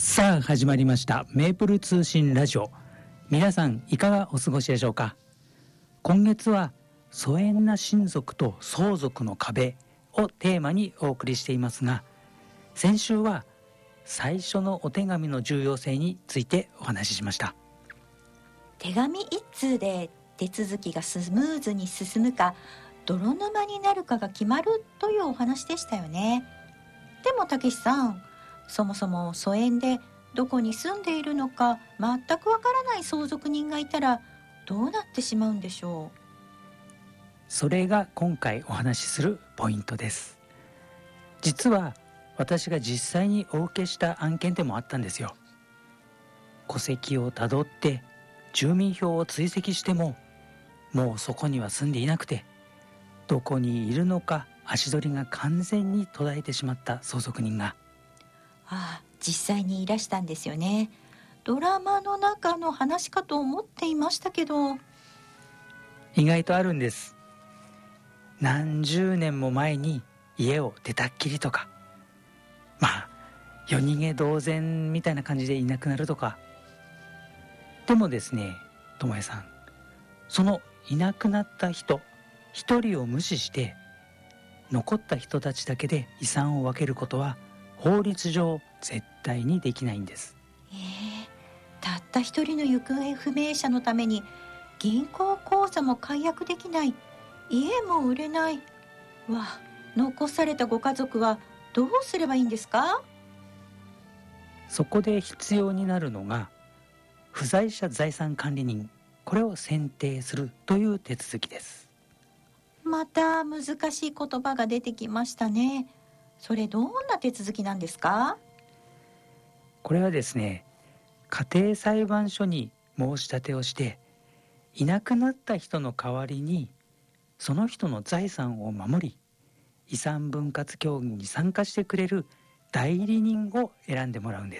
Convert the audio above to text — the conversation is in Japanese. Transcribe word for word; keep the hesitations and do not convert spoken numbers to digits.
さあ始まりましたメープル通信ラジオ。皆さんいかがお過ごしでしょうか。今月は疎遠な親族と相続の壁をテーマにお送りしていますが、先週は最初のお手紙の重要性についてお話ししました。 手紙一通で手続きがスムーズに進むか泥沼になるかが決まるというお話でしたよね。でもたけしさん、そもそも疎遠でどこに住んでいるのか全くわからない相続人がいたらどうなってしまうんでしょう。 それが今回お話しするポイントです。実は私が実際にお受けした案件でもあったんですよ。戸籍をたどって住民票を追跡しても、もうそこには住んでいなくて、どこにいるのか足取りが完全に途絶えてしまった相続人が。 ああ、実際にいらしたんですよね。ドラマの中の話かと思っていましたけど。 意外とあるんです。何十年も前に家を出たっきりとか、まあ夜逃げ同然みたいな感じでいなくなるとか。でもですね、ともえさん、そのいなくなった人一人を無視して残った人たちだけで遺産を分けることは法律上絶対にできないんです。 えー、たった一人の行方不明者のために銀行口座も解約できない、家も売れない。わあ、残されたご家族はどうすればいいんですか？ そこで必要になるのが不在者財産管理人、これを選定するという手続きです。 また難しい言葉が出てきましたね。それどんな手続きなんですか？ これはですね、家庭裁判所に申し立てをして、いなくなった人の代わりにその人の財産を守り、遺産分割協議に参加してくれる代理人を選んでもらうんで